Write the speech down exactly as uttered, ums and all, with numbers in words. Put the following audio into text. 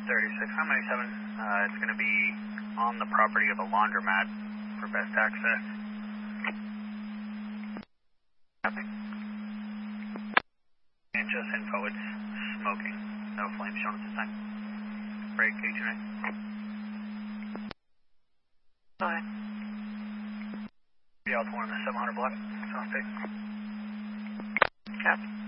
thirty-six, nine ninety-seven, uh, it's going to be on the property of a laundromat for best access. Copy. And just info, it's smoking. No flames shown at this time. Break, K two nine. Go ahead. Yeah, Alpha one on the seven hundred block. Sounds big. Cap.